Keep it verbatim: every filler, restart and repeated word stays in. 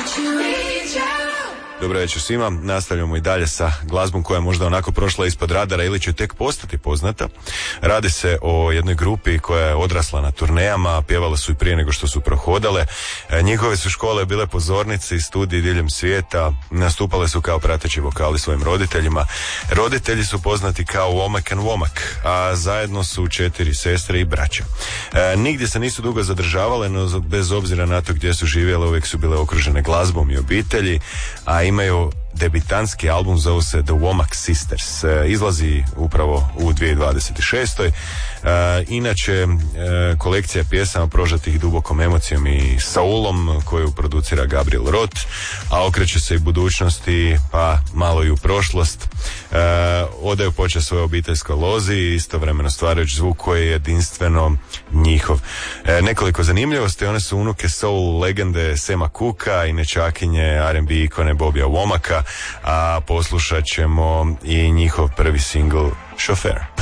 Dobro večer svima, nastavljamo i dalje sa glazbom koja je možda onako prošla ispod radara ili će tek postati poznata. Radi se o jednoj grupi koja je odrasla na turnejama, pjevale su i prije nego što su prohodale. Njihove su škole bile pozornice i studiji diljem svijeta, nastupale su kao prateći vokali svojim roditeljima. Roditelji su poznati kao Womack and Womack, a zajedno su četiri sestre i braća. E, nigdje se nisu dugo zadržavale, no bez obzira na to gdje su živjele, uvijek su bile okružene glazbom i obitelji, a imaju debitanski album, zove se The Womack Sisters. E, izlazi upravo u dvije tisuće dvadeset šestoj. E, inače, e, kolekcija pjesama prožatih dubokom emocijom i soulom koju producira Gabriel Roth, a okreće se i budućnosti, pa malo i u prošlost. E, odaju počast svojoj obiteljskoj lozi i istovremeno stvarajući zvuk koji je jedinstveno njihov. E, nekoliko zanimljivosti, one su unuke soul legende Sema Cooka i nečakinje R and B ikone Bobija Womacka, a poslušat ćemo i njihov prvi singl Šofer.